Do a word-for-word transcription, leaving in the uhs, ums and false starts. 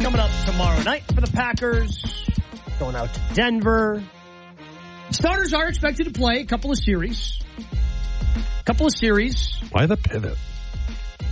coming up tomorrow night for the Packers. Going out to Denver. Starters are expected to play a couple of series. A couple of series. Why the pivot?